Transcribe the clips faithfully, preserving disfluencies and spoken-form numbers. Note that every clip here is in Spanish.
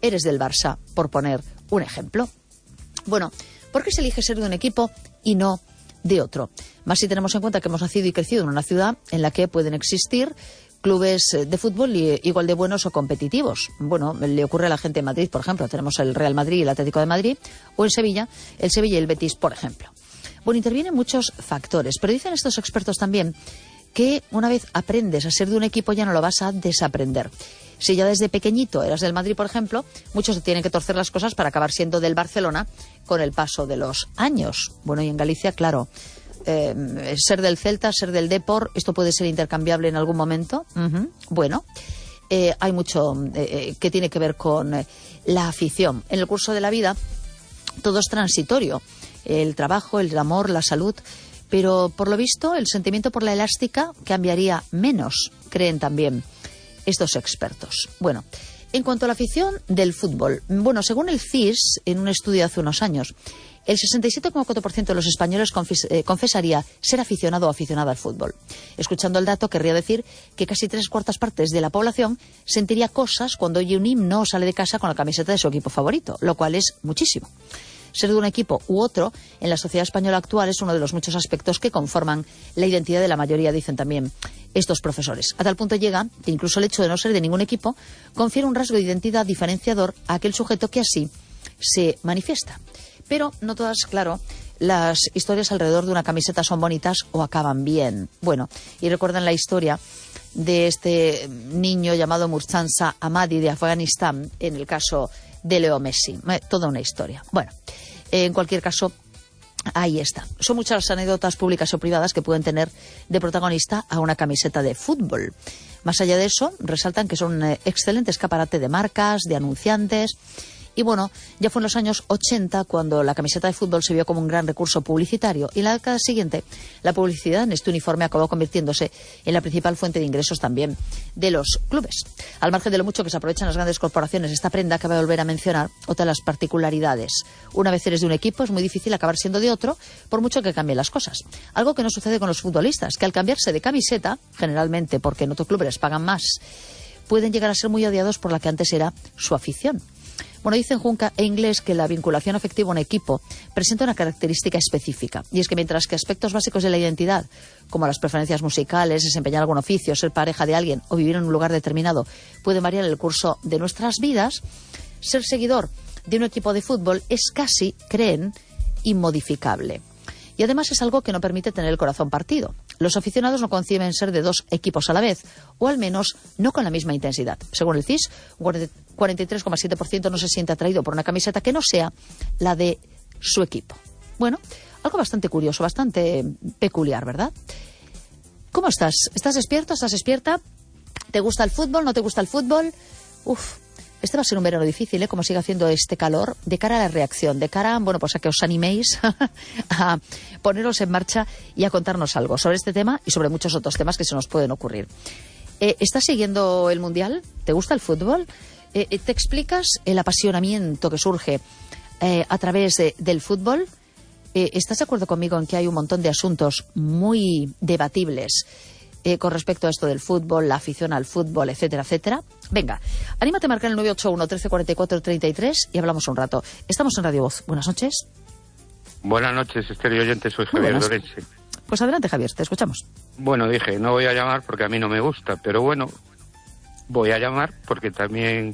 eres del Barça, por poner un ejemplo. Bueno, ¿por qué se elige ser de un equipo y no de otro? Más si tenemos en cuenta que hemos nacido y crecido en una ciudad en la que pueden existir clubes de fútbol igual de buenos o competitivos. Bueno, le ocurre a la gente en Madrid, por ejemplo. Tenemos el Real Madrid y el Atlético de Madrid, o en Sevilla, el Sevilla y el Betis, por ejemplo. Bueno, intervienen muchos factores, pero dicen estos expertos también que una vez aprendes a ser de un equipo ya no lo vas a desaprender. Si ya desde pequeñito eras del Madrid, por ejemplo, muchos tienen que torcer las cosas para acabar siendo del Barcelona con el paso de los años. Bueno, y en Galicia, claro, eh, ser del Celta, ser del Depor, esto puede ser intercambiable en algún momento. Uh-huh. Bueno, eh, hay mucho eh, que tiene que ver con eh, la afición. En el curso de la vida todo es transitorio. El trabajo, el amor, la salud, pero por lo visto el sentimiento por la elástica cambiaría menos, creen también estos expertos. Bueno, en cuanto a la afición del fútbol, bueno, según el C I S, en un estudio de hace unos años, el sesenta y siete coma cuatro por ciento de los españoles confes eh, confesaría ser aficionado o aficionada al fútbol. Escuchando el dato, querría decir que casi tres cuartas partes de la población sentiría cosas cuando oye un himno o sale de casa con la camiseta de su equipo favorito, lo cual es muchísimo. Ser de un equipo u otro en la sociedad española actual es uno de los muchos aspectos que conforman la identidad de la mayoría, dicen también estos profesores. A tal punto llega que incluso el hecho de no ser de ningún equipo confiere un rasgo de identidad diferenciador a aquel sujeto que así se manifiesta. Pero no todas, claro, las historias alrededor de una camiseta son bonitas o acaban bien. Bueno, y recuerdan la historia de este niño llamado Murtaza Ahmadi de Afganistán en el caso de Leo Messi. Eh, toda una historia. Bueno, eh, en cualquier caso, ahí está. Son muchas las anécdotas públicas o privadas que pueden tener de protagonista a una camiseta de fútbol. Más allá de eso, resaltan que son un excelente escaparate de marcas, de anunciantes. Y bueno, ya fue en los años ochenta cuando la camiseta de fútbol se vio como un gran recurso publicitario y en la década siguiente la publicidad en este uniforme acabó convirtiéndose en la principal fuente de ingresos también de los clubes. Al margen de lo mucho que se aprovechan las grandes corporaciones esta prenda, cabe volver a mencionar otra de las particularidades. Una vez eres de un equipo es muy difícil acabar siendo de otro por mucho que cambien las cosas. Algo que no sucede con los futbolistas, que al cambiarse de camiseta, generalmente porque en otro club les pagan más, pueden llegar a ser muy odiados por la que antes era su afición. Bueno, dicen Junca e Inglés que la vinculación afectiva a un equipo presenta una característica específica. Y es que mientras que aspectos básicos de la identidad, como las preferencias musicales, desempeñar algún oficio, ser pareja de alguien o vivir en un lugar determinado, pueden variar en el curso de nuestras vidas, ser seguidor de un equipo de fútbol es casi, creen, inmodificable. Y además es algo que no permite tener el corazón partido. Los aficionados no conciben ser de dos equipos a la vez, o al menos no con la misma intensidad. Según el C I S, cuarenta y tres coma siete por ciento no se siente atraído por una camiseta que no sea la de su equipo. Bueno, algo bastante curioso, bastante peculiar, ¿verdad? ¿Cómo estás? ¿Estás despierto? ¿Estás despierta? ¿Te gusta el fútbol? ¿No te gusta el fútbol? Uf. Este va a ser un verano difícil, ¿eh? Como sigue haciendo este calor, de cara a la reacción, de cara, bueno, pues a que os animéis a poneros en marcha y a contarnos algo sobre este tema y sobre muchos otros temas que se nos pueden ocurrir. Eh, ¿Estás siguiendo el Mundial? ¿Te gusta el fútbol? Eh, ¿Te explicas el apasionamiento que surge eh, a través de, del fútbol? Eh, ¿Estás de acuerdo conmigo en que hay un montón de asuntos muy debatibles Eh, con respecto a esto del fútbol, la afición al fútbol, etcétera, etcétera? Venga, anímate a marcar el nueve ocho uno, trece cuarenta y cuatro, treinta y tres y hablamos un rato. Estamos en Radio Voz. Buenas noches. Buenas noches, estéreo oyente, soy Javier Lorense. Pues adelante, Javier, te escuchamos. Bueno, dije, no voy a llamar porque a mí no me gusta, pero bueno, voy a llamar porque también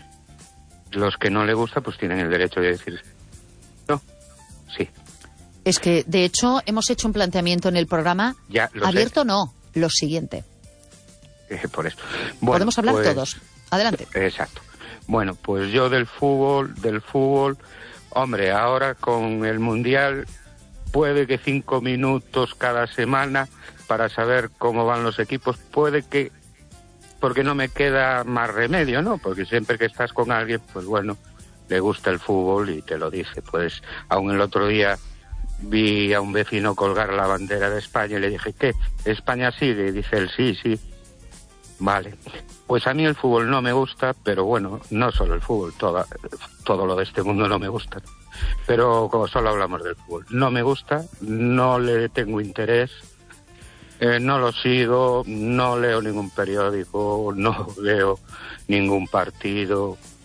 los que no le gusta pues tienen el derecho de decir no, sí. Es que, de hecho, hemos hecho un planteamiento en el programa, ya, abierto sé. no, lo siguiente. Eh, por eso. Bueno, podemos hablar pues, todos. Adelante. Exacto. Bueno, pues yo del fútbol, del fútbol, hombre, ahora con el Mundial puede que cinco minutos cada semana para saber cómo van los equipos, puede que, porque no me queda más remedio, ¿no? Porque siempre que estás con alguien, pues bueno, le gusta el fútbol y te lo dice. Pues aún el otro día vi a un vecino colgar la bandera de España y le dije, ¿qué? ¿España sigue? Y dice él, sí, sí. Vale. Pues a mí el fútbol no me gusta, pero bueno, no solo el fútbol, toda, todo lo de este mundo no me gusta. Pero como solo hablamos del fútbol, no me gusta, no le tengo interés, eh, no lo sigo, no leo ningún periódico, no veo ningún partido.